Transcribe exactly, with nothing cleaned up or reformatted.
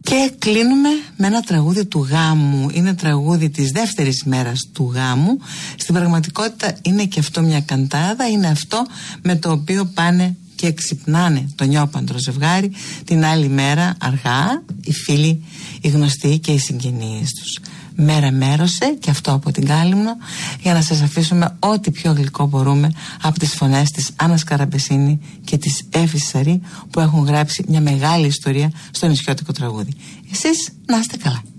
Και κλείνουμε με ένα τραγούδι του γάμου. Είναι τραγούδι της δεύτερης μέρας του γάμου. Στην πραγματικότητα είναι και αυτό μια καντάδα. Είναι αυτό με το οποίο πάνε και ξυπνάνε το νιόπαντρο ζευγάρι την άλλη μέρα αργά οι φίλοι, οι γνωστοί και οι συγγενείς τους. Μέρα μέρωσε και αυτό από την Κάλυμνο, για να σας αφήσουμε ό,τι πιο γλυκό μπορούμε από τις φωνές της Άννας Καραμπεσίνη και της Εύης Σαρή, που έχουν γράψει μια μεγάλη ιστορία στο νησιώτικο τραγούδι. Εσείς να είστε καλά.